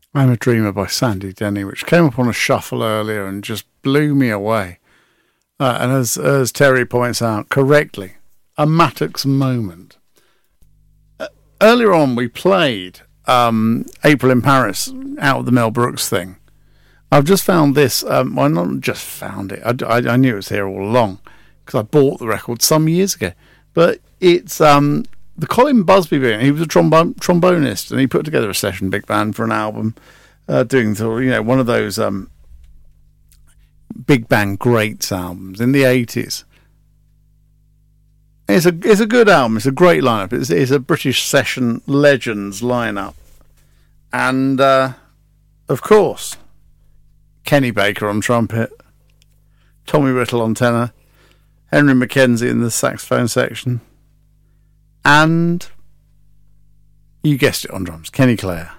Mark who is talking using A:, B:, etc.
A: I'm a Dreamer by Sandy Denny, which came up on a shuffle earlier and just blew me away. And as Terry points out correctly, a Mattox moment. Earlier on, we played April in Paris, out of the Mel Brooks thing. I've just found this. Well, not just found it. I knew it was here all along because I bought the record some years ago. But it's the Colin Busby band. He was a trombonist, and he put together a session big band for an album, doing one of those big band greats albums in the 80s. It's a good album. It's a great lineup. It's a British session legends lineup, and of course, Kenny Baker on trumpet, Tommy Riddle on tenor, Henry Mackenzie in the saxophone section, and you guessed it, on drums, Kenny Clare.